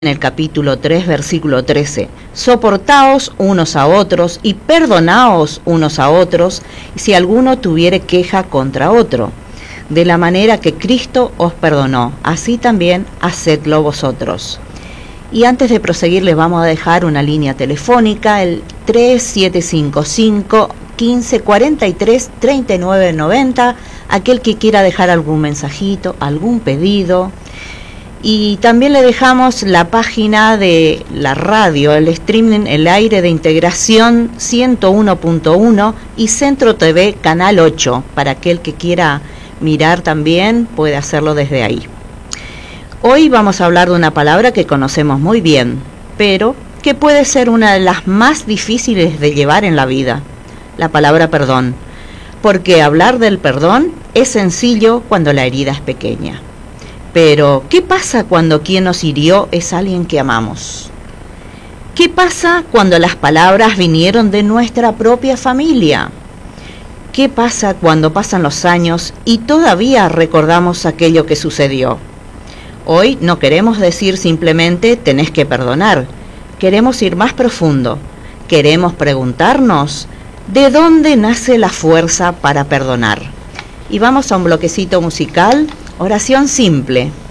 en el capítulo 3, versículo 13, soportaos unos a otros y perdonaos unos a otros, si alguno tuviere queja contra otro. De la manera que Cristo os perdonó, así también hacedlo vosotros. Y antes de proseguir les vamos a dejar una línea telefónica, el 3755 1543 3990, aquel que quiera dejar algún mensajito, algún pedido. Y también le dejamos la página de la radio, el streaming, el aire de integración 101.1 y Centro TV Canal 8, para aquel que quiera mirar también puede hacerlo desde ahí. Hoy vamos a hablar de una palabra que conocemos muy bien, pero que puede ser una de las más difíciles de llevar en la vida, la palabra perdón, porque hablar del perdón es sencillo cuando la herida es pequeña. Pero, ¿qué pasa cuando quien nos hirió es alguien que amamos? ¿Qué pasa cuando las palabras vinieron de nuestra propia familia? ¿Qué pasa cuando pasan los años y todavía recordamos aquello que sucedió? Hoy no queremos decir simplemente tenés que perdonar, queremos ir más profundo, queremos preguntarnos ¿de dónde nace la fuerza para perdonar? Y vamos a un bloquecito musical. Oración simple.